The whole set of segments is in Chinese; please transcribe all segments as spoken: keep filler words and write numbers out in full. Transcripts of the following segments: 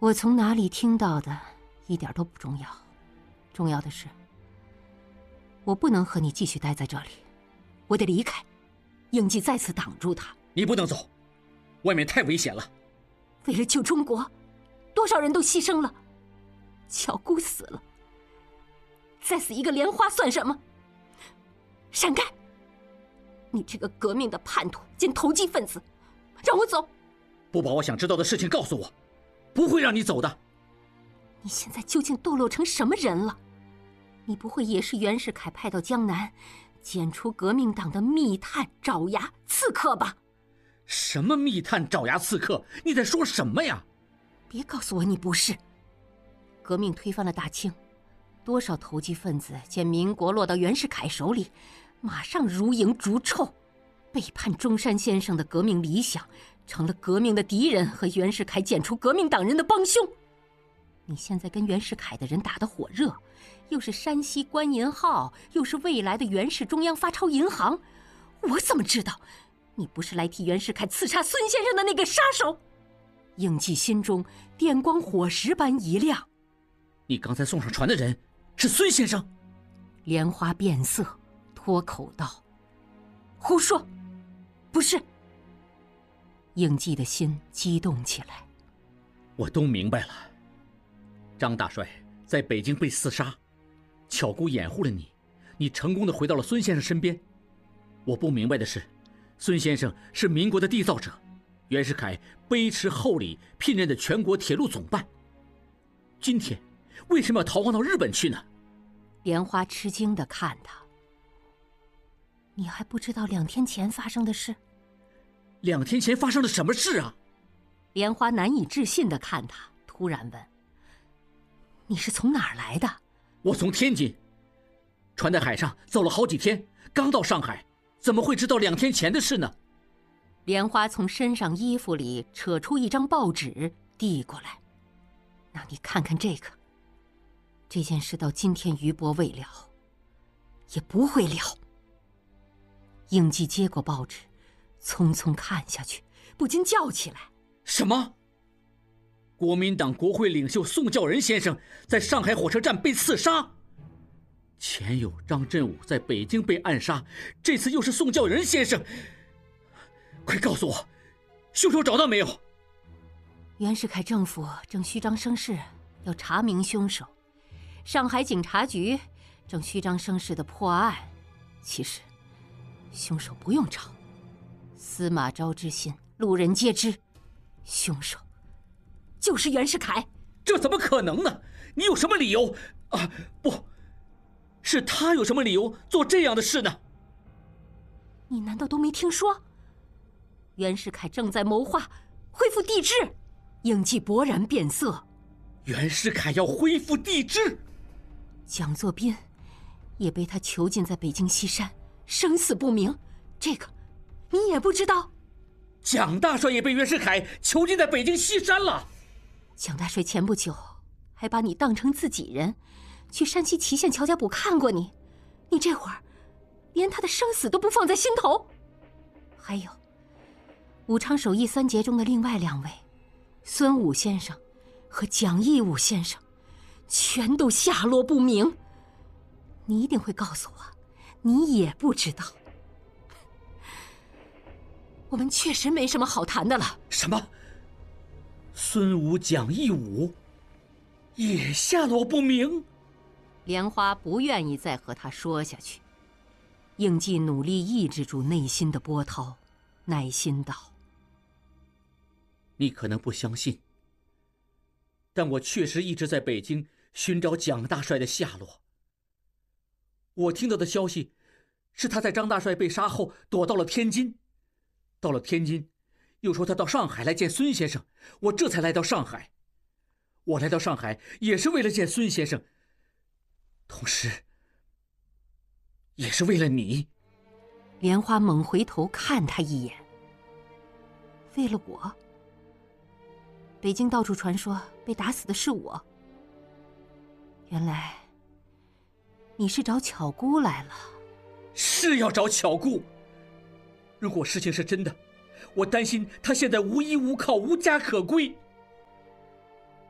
我从哪里听到的，一点都不重要。重要的是，我不能和你继续待在这里，我得离开。应季再次挡住他。 你不能走，外面太危险了。 为了救中国，多少人都牺牲了。巧姑死了，再死一个莲花算什么？闪开！你这个革命的叛徒兼投机分子，让我走！ 不把我想知道的事情告诉我，不会让你走的。 你现在究竟堕落成什么人了？你不会也是袁世凯派到江南剪除革命党的密探、爪牙、刺客吧？ 什么密探、爪牙、刺客？你在说什么呀？ 别告诉我你不是。革命推翻了大清，多少投机分子见民国落到袁世凯手里，马上如蝇逐臭，背叛中山先生的革命理想，成了革命的敌人和袁世凯剪除革命党人的帮凶。你现在跟袁世凯的人打得火热，又是山西官银号，又是未来的袁氏中央发钞银行，我怎么知道你不是来替袁世凯刺杀孙先生的那个杀手？应季心中电光火石般一亮。 你刚才送上船的人是孙先生？ 莲花变色，脱口道：“胡说，不是。”应季的心激动起来。 我都明白了。张大帅在北京被刺杀，巧姑掩护了你，你成功的回到了孙先生身边。我不明白的是，孙先生是民国的缔造者，袁世凯卑职厚礼聘任的全国铁路总办，今天为什么要逃亡到日本去呢？ 莲花吃惊地看他。你还不知道两天前发生的事？ 两天前发生了什么事啊？ 莲花难以置信地看他，突然问：“你是从哪儿来的？” 我从天津，船在海上走了好几天，刚到上海，怎么会知道两天前的事呢？ 莲花从身上衣服里扯出一张报纸递过来：“那你看看这个。这件事到今天余波未了，也不会了。”应季接过报纸，匆匆看下去，不禁叫起来：“ 什么？国民党国会领袖宋教仁先生在上海火车站被刺杀？前有张振武在北京被暗杀，这次又是宋教仁先生！快告诉我，凶手找到没有？” 袁世凯政府正虚张声势要查明凶手，上海警察局正虚张声势的破案。其实凶手不用找，司马昭之心，路人皆知，凶手就是袁世凯。 这怎么可能呢？你有什么理由啊？不是他有什么理由做这样的事呢？ 你难道都没听说？袁世凯正在谋划恢复帝制。应季勃然变色。 袁世凯要恢复帝制？ 蒋作斌也被他囚禁在北京西山，生死不明，这个你也不知道？ 蒋大帅也被袁世凯囚禁在北京西山了。 蒋大帅前不久还把你当成自己人，去山西祁县乔家堡看过你，你这会儿连他的生死都不放在心头。还有武昌首义三杰中的另外两位，孙武先生和蒋义武先生，全都下落不明。你一定会告诉我，你也不知道。我们确实没什么好谈的了。 什么？孙武、蒋义武也下落不明？ 莲花不愿意再和他说下去。应季努力抑制住内心的波涛，耐心道：“ 你可能不相信，但我确实一直在北京寻找蒋大帅的下落。我听到的消息是他在张大帅被杀后躲到了天津，到了天津又说他到上海来见孙先生，我这才来到上海。我来到上海也是为了见孙先生，同时也是为了你。” 莲花猛回头看他一眼：“为了我？北京到处传说被打死的是我，原来你是找巧姑来了。” 是要找巧姑。如果事情是真的，我担心她现在无依无靠，无家可归。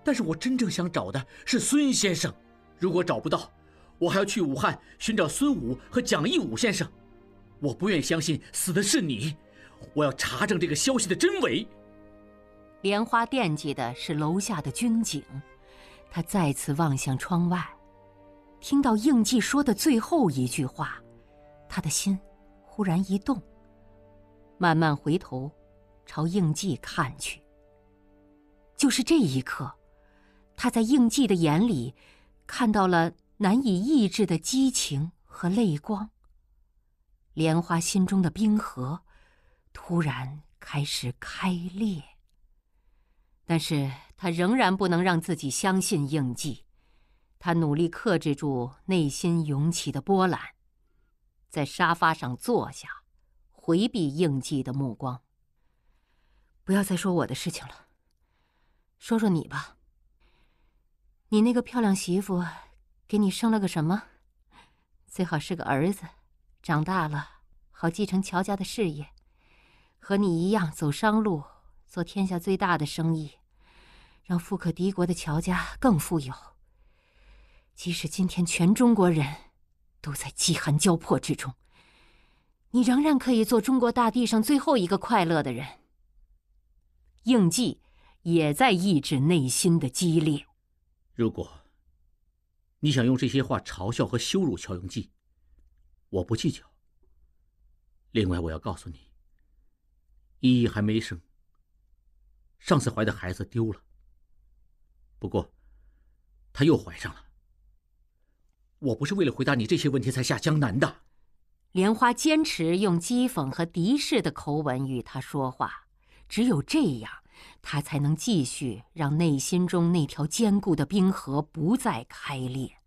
但是我真正想找的是孙先生，如果找不到，我还要去武汉寻找孙武和蒋义武先生。我不愿相信死的是你，我要查证这个消息的真伪。 莲花惦记的是楼下的军警，他再次望向窗外，听到应季说的最后一句话，他的心忽然一动，慢慢回头朝应季看去。就是这一刻，他在应季的眼里看到了难以抑制的激情和泪光。莲花心中的冰河突然开始开裂，但是他仍然不能让自己相信应季，他努力克制住内心涌起的波澜，在沙发上坐下，回避应季的目光。不要再说我的事情了，说说你吧。你那个漂亮媳妇给你生了个什么？最好是个儿子，长大了好继承乔家的事业，和你一样走商路，做天下最大的生意，让富可敌国的乔家更富有。即使今天全中国人都在饥寒交迫之中，你仍然可以做中国大地上最后一个快乐的人。应季也在抑制内心的激烈。 如果你想用这些话嘲笑和羞辱乔应季，我不计较。另外我要告诉你，依依还没生，上次怀的孩子丢了，不过她又怀上了。我不是为了回答你这些问题才下江南的。 莲花坚持用讥讽和敌视的口吻与他说话，只有这样，他才能继续让内心中那条坚固的冰河不再开裂。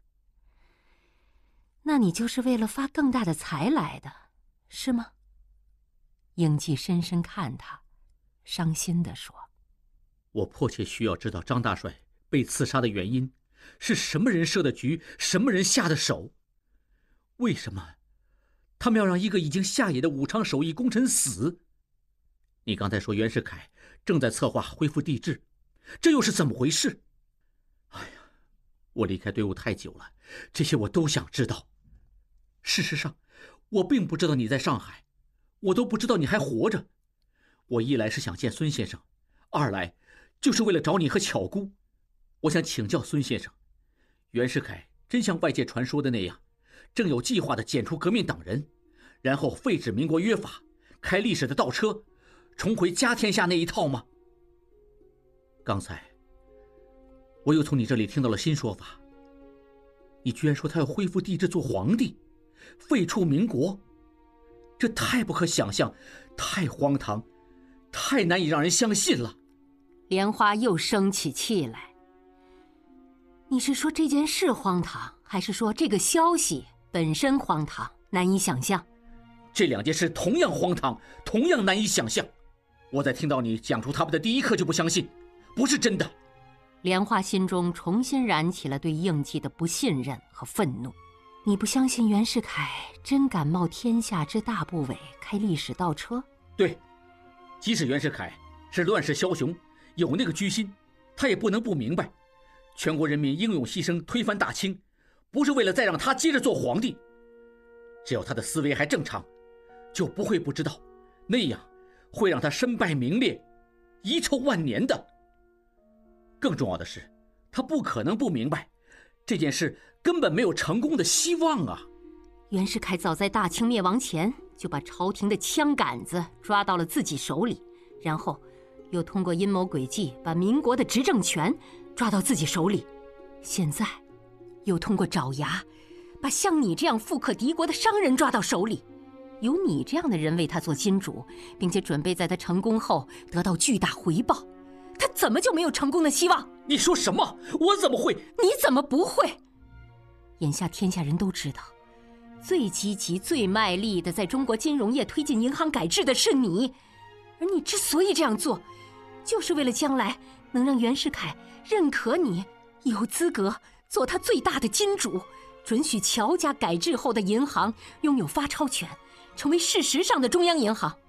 那你就是为了发更大的财来的，是吗？应季深深看他，伤心地说： 我迫切需要知道张大帅被刺杀的原因，是什么人设的局，什么人下的手？为什么他们要让一个已经下野的武昌首义功臣死？你刚才说袁世凯正在策划恢复帝制，这又是怎么回事？哎呀，我离开队伍太久了，这些我都想知道。事实上，我并不知道你在上海，我都不知道你还活着。我一来是想见孙先生，二来就是为了找你和巧姑。我想请教孙先生，袁世凯真像外界传说的那样，正有计划地剪除革命党人，然后废止民国约法，开历史的倒车，重回家天下那一套吗？刚才我又从你这里听到了新说法，你居然说他要恢复帝制做皇帝，废黜民国，这太不可想象，太荒唐，太难以让人相信了。 莲花又生起气来。你是说这件事荒唐，还是说这个消息本身荒唐，难以想象？ 这两件事同样荒唐，同样难以想象。我在听到你讲出他们的第一刻就不相信，不是真的。 莲花心中重新燃起了对应季的不信任和愤怒。你不相信袁世凯真敢冒天下之大不韪开历史倒车？ 对，即使袁世凯是乱世枭雄，有那个居心，他也不能不明白，全国人民英勇牺牲推翻大清，不是为了再让他接着做皇帝。只要他的思维还正常，就不会不知道，那样会让他身败名裂，遗臭万年的。更重要的是，他不可能不明白，这件事根本没有成功的希望啊！ 袁世凯早在大清灭亡前就把朝廷的枪杆子抓到了自己手里，然后又通过阴谋诡计把民国的执政权抓到自己手里，现在又通过爪牙把像你这样富可敌国的商人抓到手里。有你这样的人为他做金主，并且准备在他成功后得到巨大回报，他怎么就没有成功的希望？ 你说什么？我怎么会？ 你怎么不会？眼下天下人都知道，最积极最卖力的在中国金融业推进银行改制的是你，而你之所以这样做，就是为了将来能让袁世凯认可你，有资格做他最大的金主，准许乔家改制后的银行拥有发钞权，成为事实上的中央银行。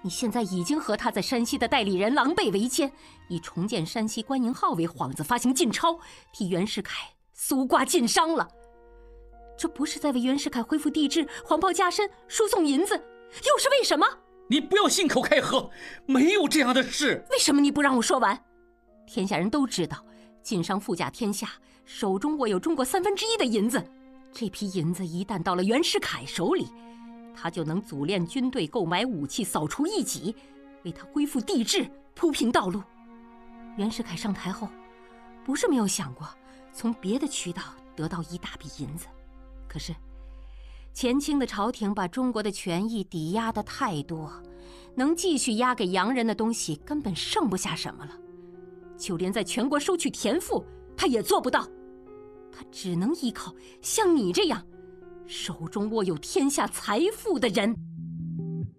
你现在已经和他在山西的代理人狼狈为奸，以重建山西关宁号为幌子发行禁钞，替袁世凯搜刮晋商了。这不是在为袁世凯恢复帝制、黄袍加身、输送银子，又是为什么？ 你不要信口开河，没有这样的事。 为什么你不让我说完？天下人都知道，晋商富甲天下，手中握有中国三分之一的银子。这批银子一旦到了袁世凯手里，他就能组练军队、购买武器、扫除异己，为他恢复帝制铺平道路。袁世凯上台后，不是没有想过从别的渠道得到一大笔银子，可是前清的朝廷把中国的权益抵押的太多，能继续押给洋人的东西根本剩不下什么了。就连在全国收取田赋，他也做不到。他只能依靠像你这样手中握有天下财富的人。